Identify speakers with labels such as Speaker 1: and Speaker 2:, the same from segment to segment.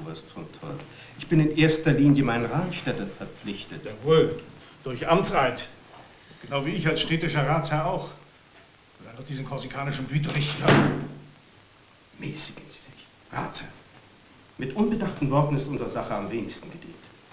Speaker 1: Oberst von Toll. Ich bin in erster Linie meinen Ranstädter verpflichtet.
Speaker 2: Jawohl, durch Amtseid. Genau wie ich als städtischer Ratsherr auch. Und dann noch diesen korsikanischen Wütrichter.
Speaker 1: Mäßigen Sie sich, Ratsherr. Mit unbedachten Worten ist unsere Sache am wenigsten gedient.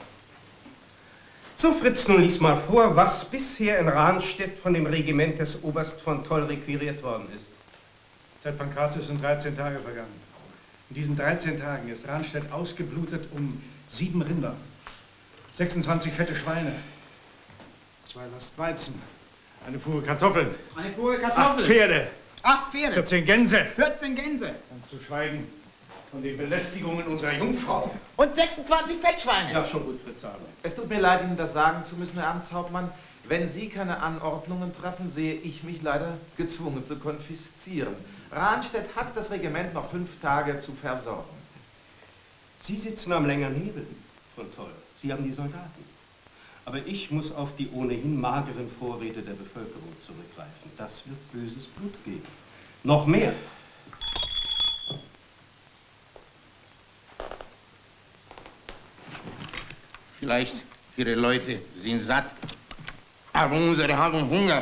Speaker 1: So, Fritz, nun lies mal vor, was bisher in Ranstedt von dem Regiment des Oberst von Toll requiriert worden ist.
Speaker 2: Seit Pankratius sind 13 Tage vergangen. In diesen 13 Tagen ist Ranstedt ausgeblutet um 7 Rinder, 26 fette Schweine, 2 Last Weizen, eine Fuhre Kartoffeln, 8 Pferde,
Speaker 3: 8 Pferde,
Speaker 2: 14 Gänse,
Speaker 3: 14 Gänse.
Speaker 2: Und zu schweigen von den Belästigungen unserer Jungfrau.
Speaker 3: Und 26 Fettschweine.
Speaker 1: Ja, schon gut, Fritz Haber.
Speaker 4: Es tut mir leid, Ihnen das sagen zu müssen, Herr Amtshauptmann. Wenn Sie keine Anordnungen treffen, sehe ich mich leider gezwungen zu konfiszieren. Ranstedt hat das Regiment noch 5 Tage zu versorgen.
Speaker 1: Sie sitzen am längeren Hebel von Toll. Sie haben die Soldaten. Aber ich muss auf die ohnehin mageren Vorräte der Bevölkerung zurückgreifen. Das wird böses Blut geben. Noch mehr.
Speaker 5: Vielleicht Ihre Leute sind satt, aber unsere haben Hunger.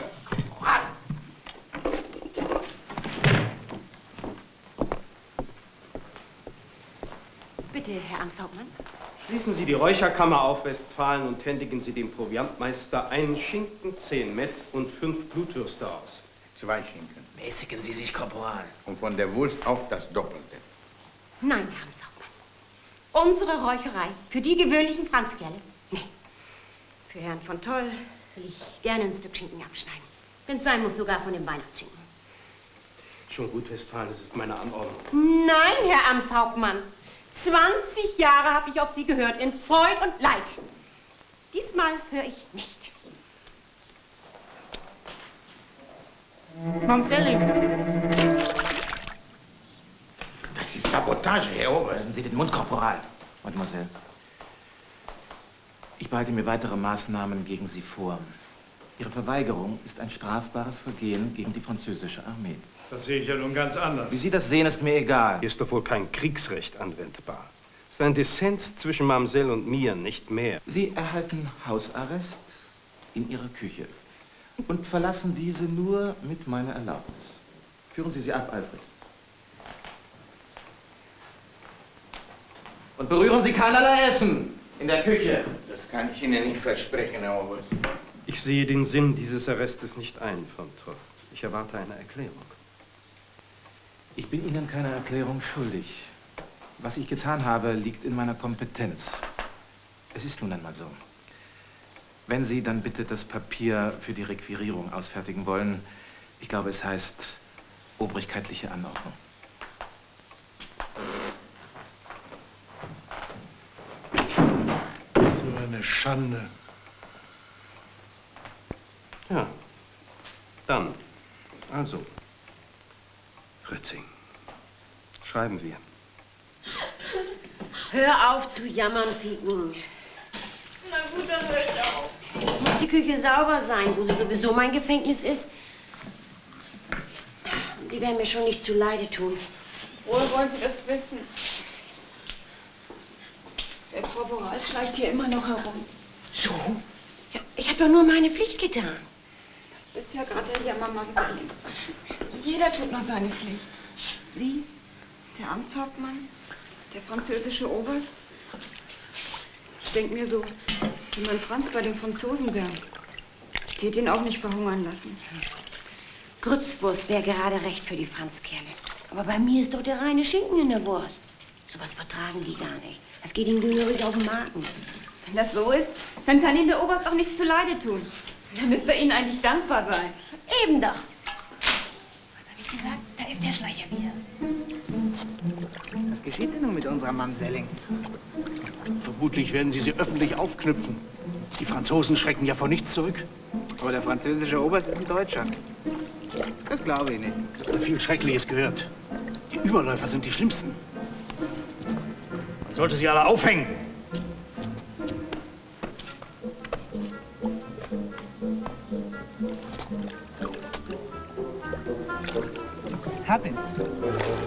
Speaker 6: Bitte, Herr Amtshauptmann.
Speaker 1: Schließen Sie die Räucherkammer auf Westfalen und händigen Sie dem Proviantmeister einen Schinken, 10 Mett und 5 Blutwürste aus.
Speaker 5: 2 Schinken.
Speaker 3: Mäßigen Sie sich, Korporal.
Speaker 5: Und von der Wurst auch das Doppelte.
Speaker 6: Nein, Herr Amtshauptmann. Unsere Räucherei für die gewöhnlichen Franzkerle? Nee. Für Herrn von Toll will ich gerne ein Stück Schinken abschneiden. Wenn es sein muss, sogar von dem Weihnachtsschinken.
Speaker 1: Schon gut, Westfalen, das ist meine Anordnung.
Speaker 6: Nein, Herr Amtshauptmann. 20 Jahre habe ich auf Sie gehört, in Freud und Leid. Diesmal höre ich nicht. Mamselle.
Speaker 5: Das ist Sabotage, Herr Oberst.
Speaker 3: Halten Sie den Mund, Korporal. Mademoiselle, ich behalte mir weitere Maßnahmen gegen Sie vor. Ihre Verweigerung ist ein strafbares Vergehen gegen die französische Armee.
Speaker 2: Das sehe ich ja nun ganz anders.
Speaker 3: Wie Sie das sehen, ist mir egal.
Speaker 1: Hier ist doch wohl kein Kriegsrecht anwendbar. Es ist ein Dissens zwischen Mamsell und mir, nicht mehr.
Speaker 3: Sie erhalten Hausarrest in Ihrer Küche und verlassen diese nur mit meiner Erlaubnis. Führen Sie ab, Alfred. Und berühren Sie keinerlei Essen in der Küche.
Speaker 5: Das kann ich Ihnen nicht versprechen, Herr Oberst.
Speaker 1: Ich sehe den Sinn dieses Arrestes nicht ein, von Toll. Ich erwarte eine Erklärung.
Speaker 3: Ich bin Ihnen keine Erklärung schuldig. Was ich getan habe, liegt in meiner Kompetenz. Es ist nun einmal so. Wenn Sie dann bitte das Papier für die Requirierung ausfertigen wollen, ich glaube, es heißt obrigkeitliche Anordnung.
Speaker 2: So eine Schande.
Speaker 1: Ja, dann, also, Fritzing, schreiben wir.
Speaker 6: Hör auf zu jammern, Fieken.
Speaker 7: Na gut, dann höre ich auf.
Speaker 6: Jetzt muss die Küche sauber sein, wo sie sowieso mein Gefängnis ist. Die werden mir schon nicht zuleide tun.
Speaker 7: Woher wollen Sie das wissen? Der Korporal schleicht hier immer noch herum.
Speaker 6: So? Ja, ich habe doch nur meine Pflicht getan.
Speaker 7: Das ist ja gerade der Jammermamsell. Jeder tut noch seine Pflicht. Sie, der Amtshauptmann, der französische Oberst. Ich denke mir so, wenn mein Franz bei den Franzosen wäre, die hätte ihn auch nicht verhungern lassen.
Speaker 6: Grützwurst wäre gerade recht für die Franzkerle. Aber bei mir ist doch der reine Schinken in der Wurst. Sowas vertragen die gar nicht. Das geht ihnen gehörig auf den Magen.
Speaker 7: Wenn das so ist, dann kann Ihnen der Oberst auch nichts zuleide tun. Dann müsste er Ihnen eigentlich dankbar sein.
Speaker 6: Eben doch.
Speaker 7: Was habe ich gesagt? Da ist der Schleicher wieder.
Speaker 3: Was geschieht denn nun mit unserer Mamselling?
Speaker 2: Vermutlich werden sie öffentlich aufknüpfen. Die Franzosen schrecken ja vor nichts zurück.
Speaker 3: Aber der französische Oberst ist ein Deutscher. Das glaube ich nicht.
Speaker 2: Ich habe viel Schreckliches gehört. Die Überläufer sind die Schlimmsten. Man sollte sie alle aufhängen.
Speaker 3: Hab ihn.